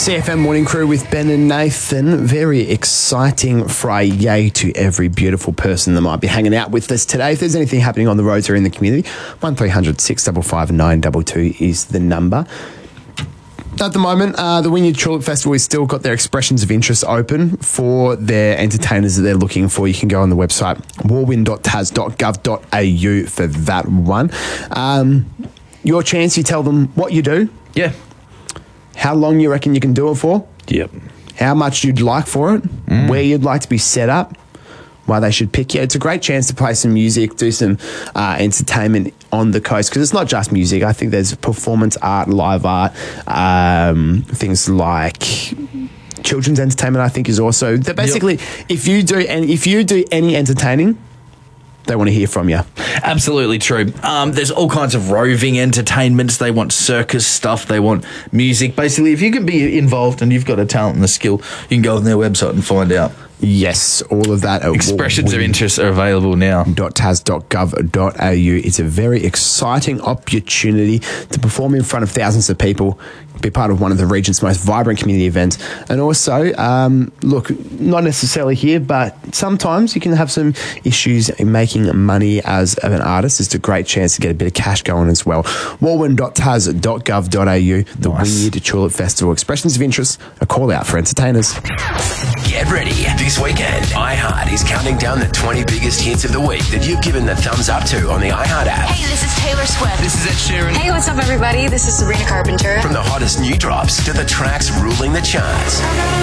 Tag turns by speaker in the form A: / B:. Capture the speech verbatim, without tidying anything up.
A: C F M Morning Crew with Ben and Nathan. Very exciting Friday to every beautiful person that might be hanging out with us today. If there's anything happening on the roads or in the community, one three hundred six five five nine two two is the number. At the moment, uh, the Wynyard Tulip Festival has still got their expressions of interest open for their entertainers that they're looking for. You can go on the website warwin dot tas dot gov dot a u for that one. Um, your chance, you tell them what you do.
B: Yeah.
A: How long you reckon you can do it for?
B: Yep.
A: How much you'd like for it, mm. where you'd like to be set up, why they should pick you. It's a great chance to play some music, do some uh, entertainment on the coast, because it's not just music. I think there's performance art, live art, um, things like children's entertainment. I think is also basically yep. if you do any if you do any entertaining, they want to hear from you.
B: Absolutely true. Um, there's all kinds of roving entertainments. They want circus stuff. They want music. Basically, if you can be involved and you've got a talent and a skill, you can go on their website and find out.
A: Yes, all of that.
B: Expressions of interest are available now.
A: .tas dot gov dot a u. It's a very exciting opportunity to perform in front of thousands of people, be part of one of the region's most vibrant community events. And also, um, look, not necessarily here, but sometimes you can have some issues in making money as an artist. It's a great chance to get a bit of cash going as well. warwin dot tas dot gov dot a u, the nice. Wynyard Tulip Festival. Expressions of interest, a call out for entertainers.
C: Get ready. This weekend, iHeart is counting down the twenty biggest hits of the week that you've given the thumbs up to on the iHeart app.
D: Hey, this is Taylor Swift.
C: This is Ed Sheeran.
D: Hey, what's up, everybody? This is Sabrina Carpenter.
C: From the hottest new drops to the tracks ruling the charts.